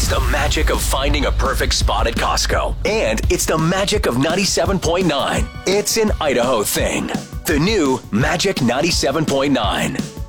It's the magic of finding a perfect spot at Costco. And it's the magic of 97.9. It's an Idaho thing. The new Magic 97.9.